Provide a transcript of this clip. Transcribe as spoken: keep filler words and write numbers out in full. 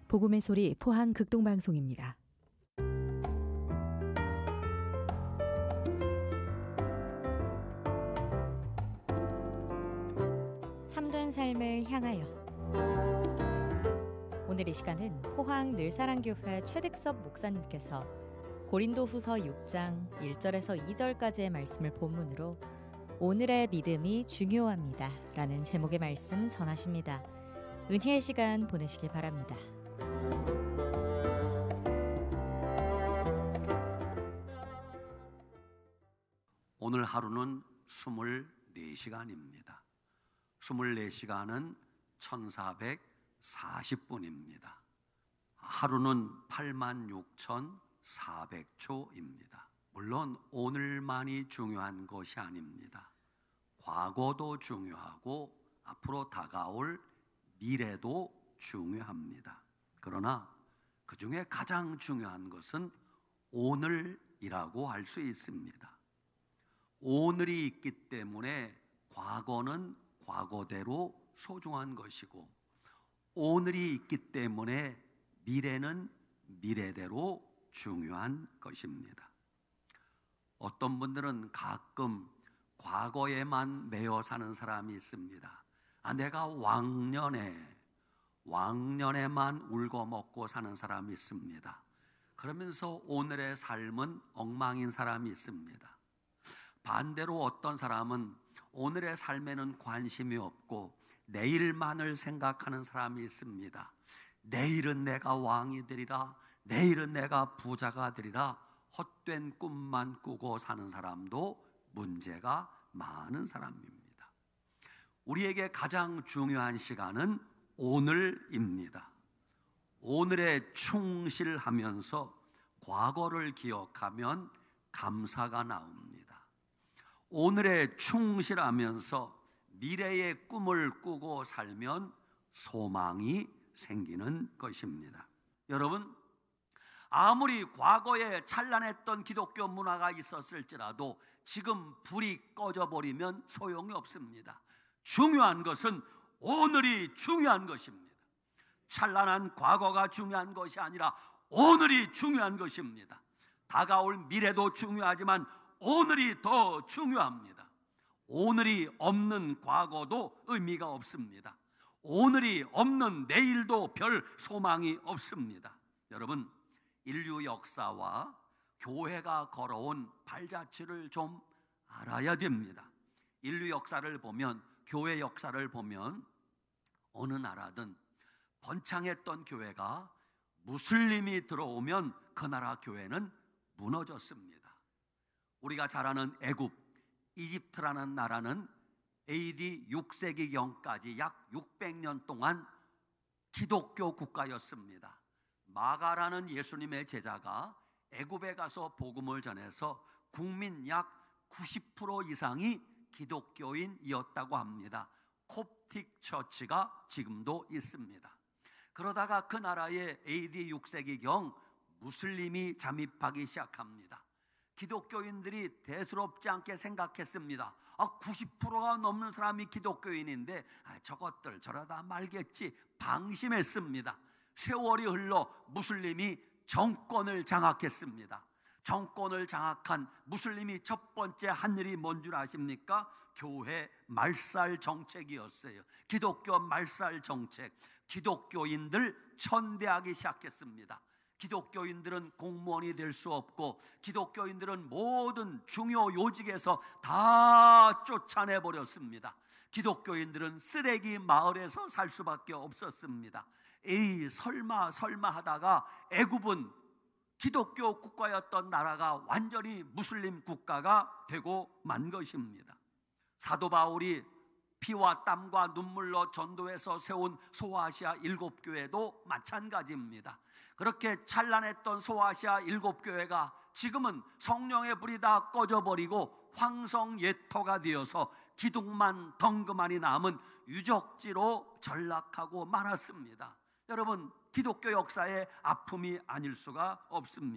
복음의 소리 포항 극동방송입니다. 참된 삶을 향하여. 오늘 이 시간은 포항 늘사랑교회 최득섭 목사님께서 고린도후서 육 장 일 절에서 이 절까지의 말씀을 본문으로 오늘의 믿음이 중요합니다 라는 제목의 말씀 전하십니다. 은혜의 시간 보내시길 바랍니다. 오늘 하루는 이십사 시간입니다. 이십사 시간은 천사백사십 분입니다. 하루는 팔만 육천사백 초입니다. 물론 오늘만이 중요한 것이 아닙니다. 과거도 중요하고 앞으로 다가올 미래도 중요합니다. 그러나 그 중에 가장 중요한 것은 오늘이라고 할 수 있습니다. 오늘이 있기 때문에 과거는 과거대로 소중한 것이고, 오늘이 있기 때문에 미래는 미래대로 중요한 것입니다. 어떤 분들은 가끔 과거에만 매여 사는 사람이 있습니다. 아, 내가 왕년에, 왕년에만 울고 먹고 사는 사람이 있습니다. 그러면서 오늘의 삶은 엉망인 사람이 있습니다. 반대로 어떤 사람은 오늘의 삶에는 관심이 없고 내일만을 생각하는 사람이 있습니다. 내일은 내가 왕이 되리라, 내일은 내가 부자가 되리라 헛된 꿈만 꾸고 사는 사람도 문제가 많은 사람입니다. 우리에게 가장 중요한 시간은 오늘입니다. 오늘에 충실하면서 과거를 기억하면 감사가 나옵니다. 오늘에 충실하면서 미래의 꿈을 꾸고 살면 소망이 생기는 것입니다. 여러분, 아무리 과거에 찬란했던 기독교 문화가 있었을지라도 지금 불이 꺼져버리면 소용이 없습니다. 중요한 것은 오늘이 중요한 것입니다. 찬란한 과거가 중요한 것이 아니라 오늘이 중요한 것입니다. 다가올 미래도 중요하지만 오늘이 더 중요합니다. 오늘이 없는 과거도 의미가 없습니다. 오늘이 없는 내일도 별 소망이 없습니다. 여러분, 인류 역사와 교회가 걸어온 발자취를 좀 알아야 됩니다. 인류 역사를 보면, 교회 역사를 보면 어느 나라든 번창했던 교회가 무슬림이 들어오면 그 나라 교회는 무너졌습니다. 우리가 잘 아는 애굽, 이집트라는 나라는 에이디 육 세기경까지 약 육백 년 동안 기독교 국가였습니다. 마가라는 예수님의 제자가 애굽에 가서 복음을 전해서 국민 약 구십 퍼센트 이상이 기독교인이었다고 합니다. 콥틱 처치가 지금도 있습니다. 그러다가 그 나라에 에이디 육 세기경 무슬림이 잠입하기 시작합니다. 기독교인들이 대수롭지 않게 생각했습니다. 아, 구십 퍼센트가 넘는 사람이 기독교인인데 아, 저것들 저러다 말겠지 방심했습니다. 세월이 흘러 무슬림이 정권을 장악했습니다. 정권을 장악한 무슬림이 첫 번째 한 일이 뭔 줄 아십니까? 교회 말살 정책이었어요. 기독교 말살 정책. 기독교인들 천대하기 시작했습니다. 기독교인들은 공무원이 될 수 없고, 기독교인들은 모든 중요 요직에서 다 쫓아내버렸습니다. 기독교인들은 쓰레기 마을에서 살 수밖에 없었습니다. 에이, 설마 설마 하다가 애굽은 기독교 국가였던 나라가 완전히 무슬림 국가가 되고 만 것입니다. 사도 바울이 피와 땀과 눈물로 전도해서 세운 소아시아 일곱 교회도 마찬가지입니다. 그렇게 찬란했던 소아시아 일곱 교회가 지금은 성령의 불이 다 꺼져버리고 황성예토가 되어서 기둥만 덩그마니 남은 유적지로 전락하고 말았습니다. 여러분, 기독교 역사의 아픔이 아닐 수가 없습니다.